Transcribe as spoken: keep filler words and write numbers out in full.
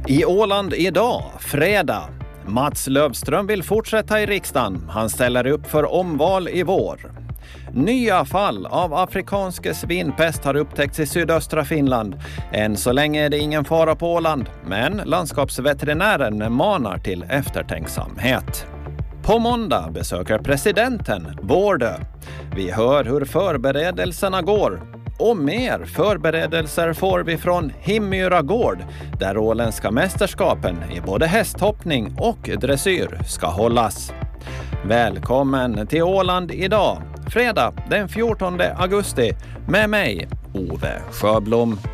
I Åland idag, fredag. Mats Löfström vill fortsätta i riksdagen. Han ställer upp för omval i vår. Nya fall av afrikansk svinpest har upptäckts i sydöstra Finland. Än så länge är det ingen fara på Åland, men landskapsveterinären manar till eftertänksamhet. På måndag besöker presidenten Vårdö. Vi hör hur förberedelserna går. Och mer förberedelser får vi från Himmyra gård, där åländska mästerskapen i både hästhoppning och dressyr ska hållas. Välkommen till Åland idag, fredag den fjortonde augusti, med mig, Ove Sjöblom.